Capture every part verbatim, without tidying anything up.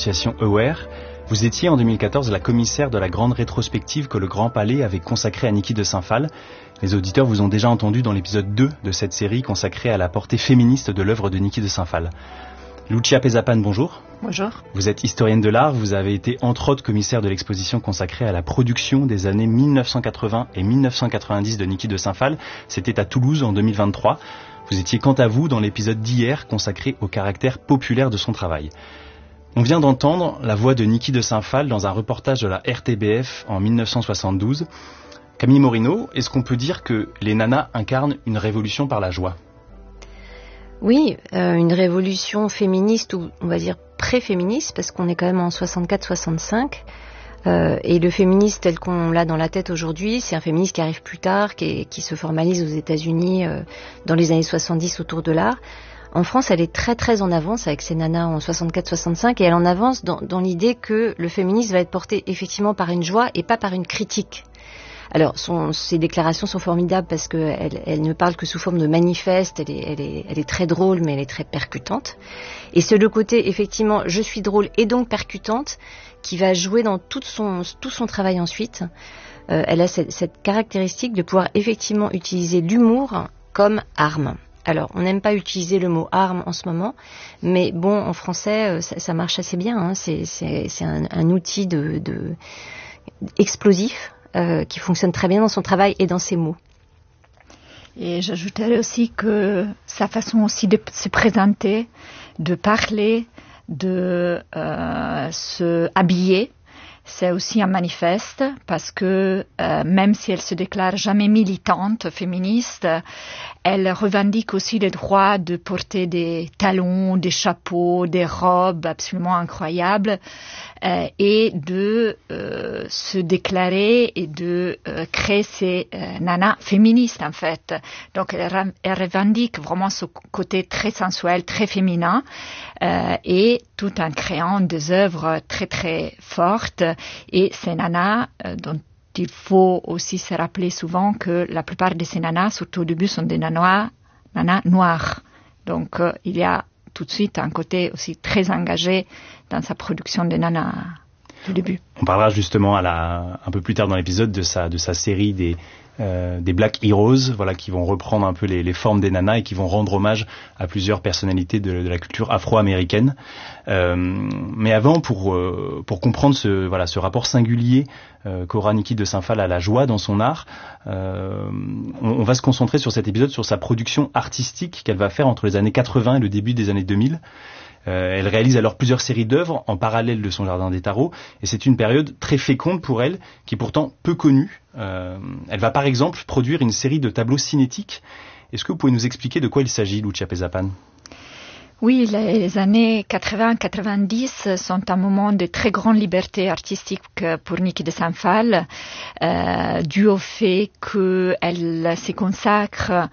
l'association Aware. Vous étiez en deux mille quatorze la commissaire de la grande rétrospective que le Grand Palais avait consacrée à Niki de Saint-Phalle. Les auditeurs vous ont déjà entendu dans l'épisode deux de cette série consacrée à la portée féministe de l'œuvre de Niki de Saint-Phalle. Lucia Pezapan, bonjour. Bonjour. Vous êtes historienne de l'art, vous avez été entre autres commissaire de l'exposition consacrée à la production des années mille neuf cent quatre-vingts et mille neuf cent quatre-vingt-dix de Niki de Saint-Phalle. C'était à Toulouse en deux mille vingt-trois. Vous étiez quant à vous dans l'épisode d'hier consacré au caractère populaire de son travail. On vient d'entendre la voix de Niki de Saint-Phalle dans un reportage de la R T B F en mille neuf cent soixante-douze. Camille Morino, est-ce qu'on peut dire que les nanas incarnent une révolution par la joie ? Oui, euh, une révolution féministe, ou on va dire pré-féministe, parce qu'on est quand même en soixante-quatre soixante-cinq. Euh, et le féministe tel qu'on l'a dans la tête aujourd'hui, c'est un féministe qui arrive plus tard, qui, est, qui se formalise aux États-Unis euh, dans les années soixante-dix autour de l'art. En France, elle est très très en avance avec ses nanas en soixante-quatre soixante-cinq, et elle en avance dans, dans l'idée que le féminisme va être porté effectivement par une joie et pas par une critique. Alors, son, ses déclarations sont formidables parce qu'elle elle ne parle que sous forme de manifeste, elle est, elle, est, elle est très drôle, mais elle est très percutante. Et c'est le côté, effectivement, je suis drôle et donc percutante, qui va jouer dans tout son, tout son travail ensuite. Euh, elle a cette, cette caractéristique de pouvoir effectivement utiliser l'humour comme arme. Alors, on n'aime pas utiliser le mot arme en ce moment, mais bon, en français, ça, ça marche assez bien. Hein. C'est, c'est, c'est un, un outil de, de explosif. Euh, qui fonctionne très bien dans son travail et dans ses mots. Et j'ajouterais aussi que sa façon aussi de se présenter, de parler, de euh, se habiller, c'est aussi un manifeste parce que euh, même si elle se déclare jamais militante féministe, elle revendique aussi le droit de porter des talons, des chapeaux, des robes absolument incroyables euh, et de euh, se déclarer et de euh, créer ces euh, nanas féministes en fait. Donc elle, elle revendique vraiment ce côté très sensuel, très féminin euh, et tout en créant des œuvres très très fortes. Et ces nanas euh, dont il faut aussi se rappeler souvent que la plupart de ces nanas, surtout au début, sont des nanas, nanas noires. Donc euh, il y a tout de suite un côté aussi très engagé dans sa production de nanas du début. On parlera justement à la, un peu plus tard dans l'épisode de sa, de sa série des, euh, des Black Heroes, voilà, qui vont reprendre un peu les, les formes des nanas et qui vont rendre hommage à plusieurs personnalités de, de la culture afro-américaine. Euh, mais avant, pour, euh, pour comprendre ce, voilà, ce rapport singulier euh, qu'aura Niki de Saint-Phalle à la joie dans son art, euh, on, on va se concentrer sur cet épisode sur sa production artistique qu'elle va faire entre les années quatre-vingts et le début des années deux mille. Euh, elle réalise alors plusieurs séries d'œuvres en parallèle de son jardin des tarots, et c'est une période très féconde pour elle, qui est pourtant peu connue. Euh, elle va par exemple produire une série de tableaux cinétiques. Est-ce que vous pouvez nous expliquer de quoi il s'agit, Lucia Pezapan ? Oui, les années quatre-vingts quatre-vingt-dix sont un moment de très grande liberté artistique pour Niki de Saint-Phalle, euh, dû au fait qu'elle se consacre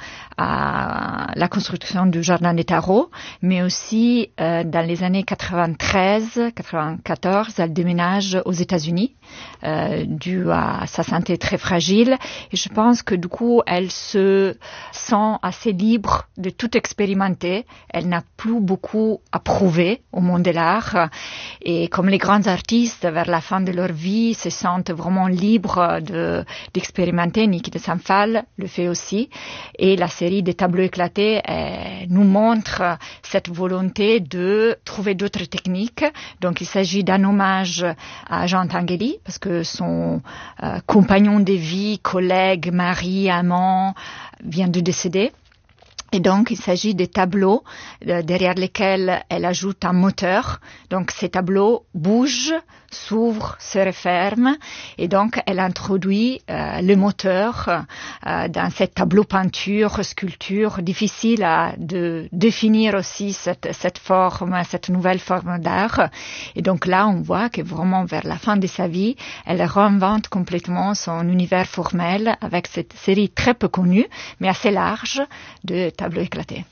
à la construction du jardin des tarots, mais aussi euh, dans les années quatre-vingt-treize quatre-vingt-quatorze, elle déménage aux États-Unis, euh, dû à sa santé très fragile. Et je pense que du coup, elle se sent assez libre de tout expérimenter. Elle n'a plus beaucoup à prouver au monde de l'art, et comme les grands artistes vers la fin de leur vie se sentent vraiment libres de, d'expérimenter, Niki de Saint-Phalle le fait aussi, et la série des tableaux éclatés euh, nous montre cette volonté de trouver d'autres techniques. Donc il s'agit d'un hommage à Jean Tinguely parce que son euh, compagnon de vie, collègue, mari, amant vient de décéder. Et donc, il s'agit de tableaux euh, derrière lesquels elle ajoute un moteur. Donc, ces tableaux bougent, s'ouvrent, se referment. Et donc, elle introduit euh, le moteur euh, dans cette tableau peinture, sculpture. Difficile à de définir aussi cette, cette forme, cette nouvelle forme d'art. Et donc là, on voit que vraiment vers la fin de sa vie, elle réinvente complètement son univers formel avec cette série très peu connue, mais assez large de tableaux éclatés.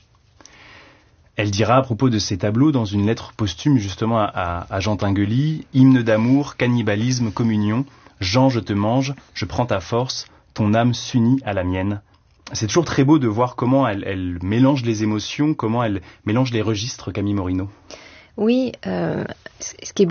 Elle dira à propos de ces tableaux dans une lettre posthume justement à, à Jean Tinguely, hymne d'amour, cannibalisme, communion, Jean je te mange, je prends ta force, ton âme s'unit à la mienne. C'est toujours très beau de voir comment elle, elle mélange les émotions, comment elle mélange les registres, Camille Morino. Oui, euh, ce qui est